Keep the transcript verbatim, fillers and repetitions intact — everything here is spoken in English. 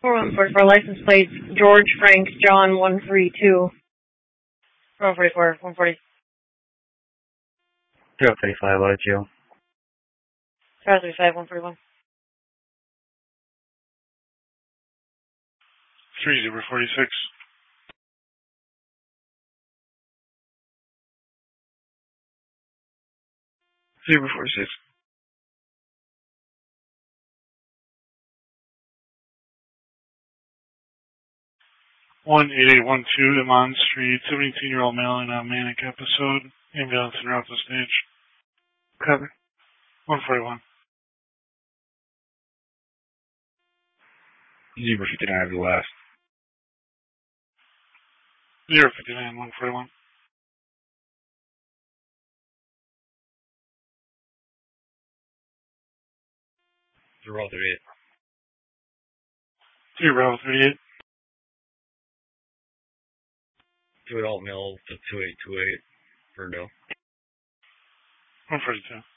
four one four four license plates George Frank John one three two. one forty-four, one forty. zero thirty-five, out of jail. zero thirty-five, one forty-one. three zero forty-six. zero forty-six. one eight eight one two, Iman Street, seventeen-year-old male in a manic episode. Ambulance en route to stage. Cover. one forty-one. zero fifty-nine of the last. zero fifty-nine, one forty-one. zero thirty-eight. zero thirty-eight. two adult male to two eight two eight. Ferndale. one forty-two.